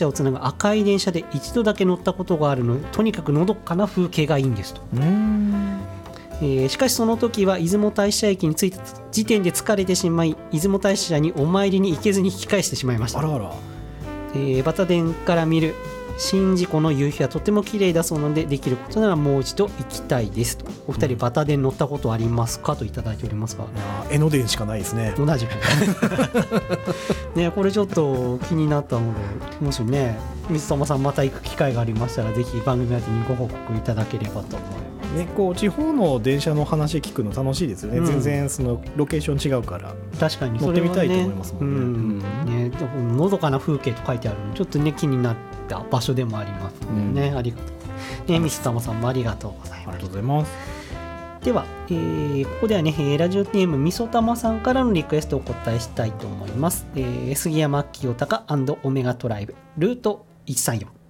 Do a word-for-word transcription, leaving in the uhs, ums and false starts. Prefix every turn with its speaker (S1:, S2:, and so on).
S1: 車をつなぐ赤い電車で一度だけ乗ったことがあるので、とにかくのどかな風景がいいんですと。うーん、えー、しかしその時は出雲大社駅に着いた時点で疲れてしまい、出雲大社にお参りに行けずに引き返してしまいました。あらあら、えー、バタ殿から見る宍道湖の夕日はとても綺麗だそうなので、できることならもう一度行きたいですと。お二人バタ殿乗ったことありますかといただいておりますが、
S2: 江ノ電しかないですね。
S1: 同じくね、これちょっと気になったので、もしね水友さんまた行く機会がありましたら、ぜひ番組宛てにご報告いただければと思います。
S2: ね、こう地方の電車の話聞くの楽しいですよね、うん、全然そのロケーション違うから
S1: 確かに
S2: 乗ってみたいと思いますもんね。うん
S1: うんね、のどかな風景と書いてあるのでちょっとね気になった場所でもありますのでね、うん、ありがとうね、水友さんもありがとうございます。
S2: ありがとうございます。
S1: では、えー、ここではねラジオネームみそたまさんからのリクエストをお答えしたいと思います。えー、杉山清隆&オメガトライブルートいちさんよん。